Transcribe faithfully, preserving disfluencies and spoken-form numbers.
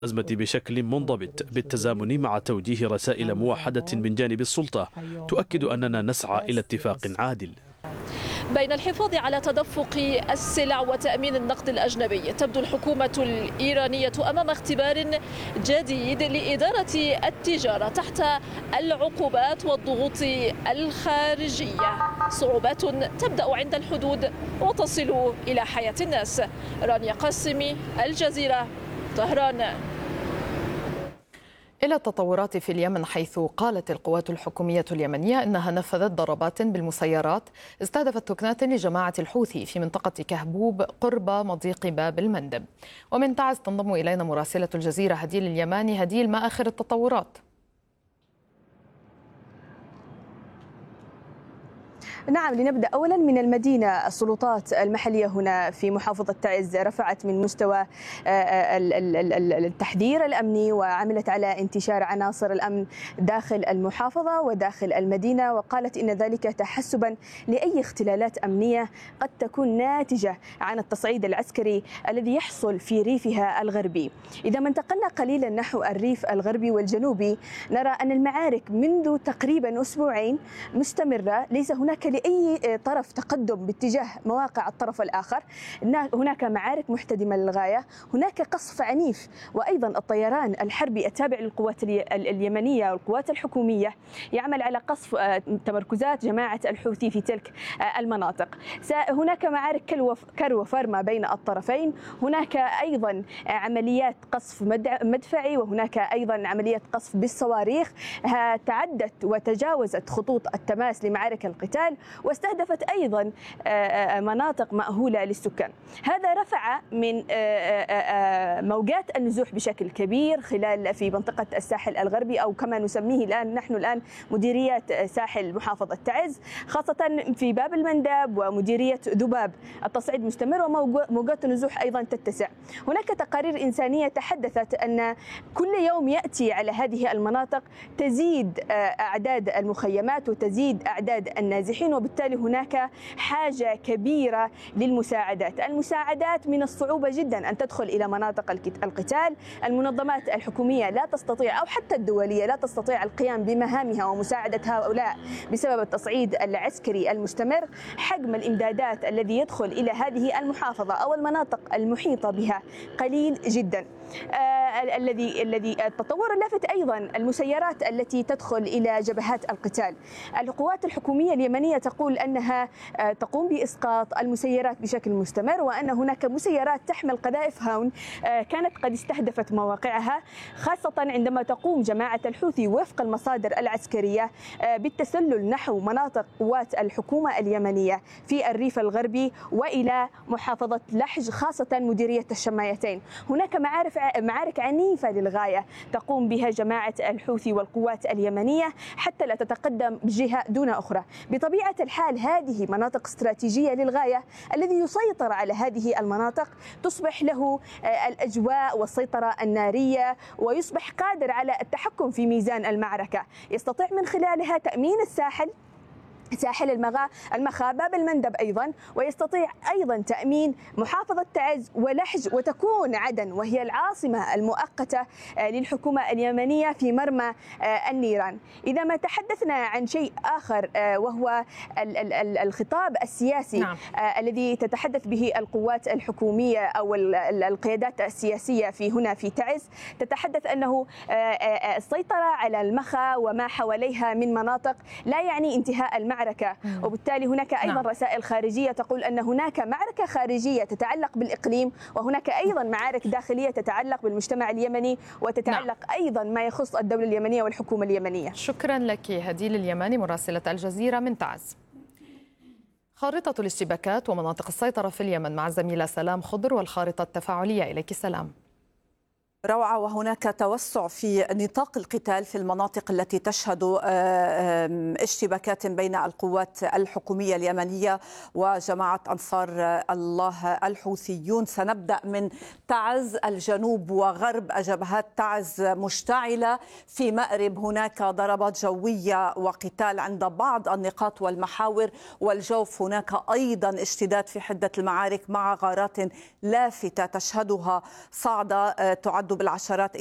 الأزمة بشكل منضبط بالتزامن مع توجيه رسائل موحدة من جانب السلطة تؤكد أننا نسعى إلى اتفاق عادل. بين الحفاظ على تدفق السلع وتأمين النقد الأجنبي، تبدو الحكومة الإيرانية أمام اختبار جديد لإدارة التجارة تحت العقوبات والضغوط الخارجية. صعوبات تبدأ عند الحدود وتصل إلى حياة الناس. رانيا قاسمي، الجزيرة، طهران. إلى التطورات في اليمن، حيث قالت القوات الحكومية اليمنية أنها نفذت ضربات بالمسيرات استهدفت ثكنات لجماعة الحوثي في منطقة كهبوب قرب مضيق باب المندب. ومن تعز تنضم إلينا مراسلة الجزيرة هديل اليماني. هديل، ما آخر التطورات؟ نعم، لنبدأ أولا من المدينة. السلطات المحلية هنا في محافظة تعز رفعت من مستوى التحذير الأمني وعملت على انتشار عناصر الأمن داخل المحافظة وداخل المدينة، وقالت إن ذلك تحسبا لأي اختلالات أمنية قد تكون ناتجة عن التصعيد العسكري الذي يحصل في ريفها الغربي. إذا ما انتقلنا قليلا نحو الريف الغربي والجنوبي، نرى أن المعارك منذ تقريبا أسبوعين مستمرة، ليس هناك لأي طرف تقدم باتجاه مواقع الطرف الآخر. هناك معارك محتدمة للغاية، هناك قصف عنيف، وأيضا الطيران الحربي التابع للقوات اليمنية والقوات الحكومية يعمل على قصف تمركزات جماعة الحوثي في تلك المناطق. هناك معارك كرو وفرما بين الطرفين، هناك أيضا عمليات قصف مدفعي، وهناك أيضا عمليات قصف بالصواريخ تعدت وتجاوزت خطوط التماس لمعارك القتال، واستهدفت أيضا مناطق مأهولة للسكان. هذا رفع من موجات النزوح بشكل كبير خلال في منطقة الساحل الغربي، أو كما نسميه الآن نحن الآن مديريات ساحل محافظة تعز، خاصة في باب المندب ومديرية ذباب. التصعيد مستمر وموجات النزوح أيضا تتسع. هناك تقارير إنسانية تحدثت أن كل يوم يأتي على هذه المناطق تزيد أعداد المخيمات وتزيد أعداد النازحين، وبالتالي هناك حاجة كبيرة للمساعدات. المساعدات من الصعوبة جدا أن تدخل إلى مناطق القتال. المنظمات الحكومية لا تستطيع، أو حتى الدولية لا تستطيع القيام بمهامها ومساعدة هؤلاء بسبب التصعيد العسكري المستمر. حجم الإمدادات الذي يدخل إلى هذه المحافظة أو المناطق المحيطة بها قليل جدا. آه الذي الذي التطور اللافت أيضا المسيرات التي تدخل إلى جبهات القتال. القوات الحكومية اليمنية تقول أنها آه تقوم بإسقاط المسيرات بشكل مستمر، وأن هناك مسيرات تحمل قذائف هاون آه كانت قد استهدفت مواقعها، خاصة عندما تقوم جماعة الحوثي وفق المصادر العسكرية آه بالتسلل نحو مناطق قوات الحكومة اليمنية في الريف الغربي وإلى محافظة لحج، خاصة مديرية الشمايتين. هناك معارف معارك عنيفة للغاية تقوم بها جماعة الحوثي والقوات اليمنية حتى لا تتقدم جهة دون أخرى. بطبيعة الحال هذه مناطق استراتيجية للغاية، الذي يسيطر على هذه المناطق تصبح له الأجواء والسيطرة النارية، ويصبح قادر على التحكم في ميزان المعركة، يستطيع من خلالها تأمين الساحل ساحل المغا المخا باب المندب أيضا، ويستطيع أيضا تأمين محافظة تعز ولحج، وتكون عدن وهي العاصمة المؤقتة للحكومة اليمنية في مرمى النيران. إذا ما تحدثنا عن شيء آخر وهو الخطاب السياسي نعم. الذي تتحدث به القوات الحكومية أو القيادات السياسية في هنا في تعز، تتحدث أنه السيطرة على المخا وما حواليها من مناطق لا يعني انتهاء المعركة، وبالتالي هناك أيضا نعم. رسائل خارجية تقول أن هناك معركة خارجية تتعلق بالإقليم، وهناك أيضا معارك داخلية تتعلق بالمجتمع اليمني وتتعلق نعم. أيضا ما يخص الدولة اليمنية والحكومة اليمنية. شكرا لك هديل اليماني مراسلة الجزيرة من تعز. خارطة الاشتباكات ومناطق السيطرة في اليمن مع الزميلة سلام خضر والخارطة التفاعلية. إليك سلام. روعة، وهناك توسع في نطاق القتال في المناطق التي تشهد اشتباكات بين القوات الحكومية اليمنية وجماعة أنصار الله الحوثيون. سنبدأ من تعز. الجنوب وغرب جبهات تعز مشتعلة. في مأرب هناك ضربات جوية وقتال عند بعض النقاط والمحاور، والجوف هناك أيضا اشتداد في حدة المعارك مع غارات لافتة تشهدها صعدة تعد يعدوا بالعشرات